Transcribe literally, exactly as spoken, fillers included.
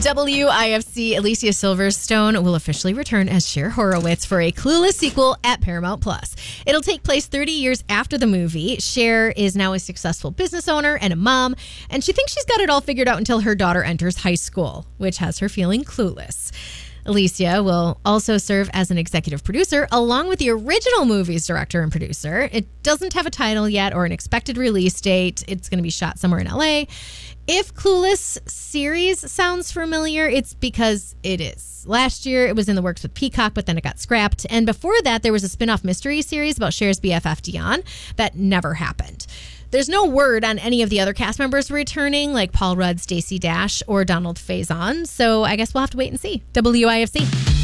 W I F C Alicia Silverstone will officially return as Cher Horowitz for a Clueless sequel at Paramount Plus. It'll take place thirty years after the movie. Cher is now a successful business owner and a mom, and she thinks she's got it all figured out until her daughter enters high school, which has her feeling clueless. Alicia will also serve as an executive producer along with the original movie's director and producer. It doesn't have a title yet or an expected release date. It's going to be shot somewhere in L A. If Clueless series sounds familiar, it's because it is. Last year, it was in the works with Peacock, but then it got scrapped. And before that, there was a spin-off mystery series about Cher's B F F, Dion, that never happened. There's no word on any of the other cast members returning, like Paul Rudd, Stacey Dash, or Donald Faison. So I guess we'll have to wait and see. W I F C.